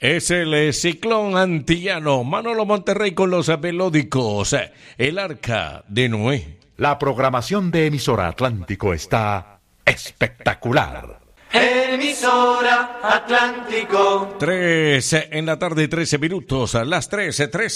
Es el ciclón antillano Manolo Monterrey con los melódicos, el Arca de Noé. La programación de Emisora Atlántico está espectacular. Emisora Atlántico. 3 en la tarde, 13 minutos, las 13:13.